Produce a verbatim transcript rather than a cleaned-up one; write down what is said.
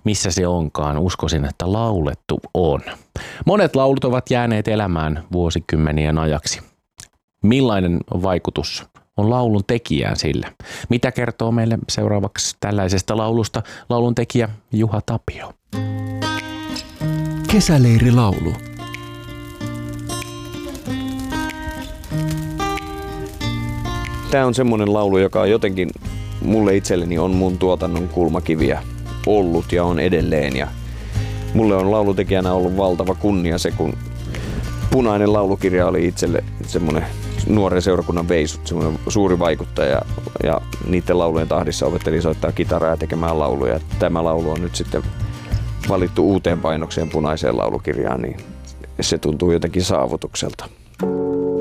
missä se onkaan, uskoisin, että laulettu on. Monet laulut ovat jääneet elämään vuosikymmenien ajaksi. Millainen vaikutus on laulun tekijään sillä? Mitä kertoo meille seuraavaksi tällaisesta laulusta laulun tekijä Juha Tapio? Kesäleirilaulu. Tämä on semmoinen laulu, joka on jotenkin mulle itselleni on mun tuotannon kulmakiviä ollut ja on edelleen. Ja mulle on laulutekijänä ollut valtava kunnia se, kun Punainen laulukirja oli itselle semmoinen nuoren seurakunnan veisut, semmoinen suuri vaikuttaja. Ja niiden laulujen tahdissa opettelin soittaa kitaraa ja tekemään lauluja. Tämä laulu on nyt sitten valittu uuteen painokseen Punaiseen laulukirjaan, niin se tuntuu jotenkin saavutukselta.